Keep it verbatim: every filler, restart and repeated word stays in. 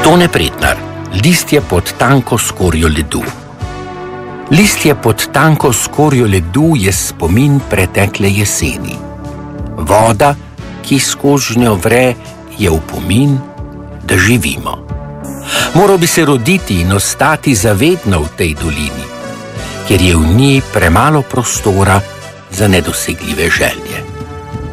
Tone Pretnar, Listje pod tanko skorjo ledu. Listje pod tanko skorjo ledu je spomin pretekle jeseni. Voda, ki skozi njo vre, je upomin, da živimo. Moral bi se roditi in ostati zavedno v tej dolini, ker je v njej premalo prostora za nedosegljive želje.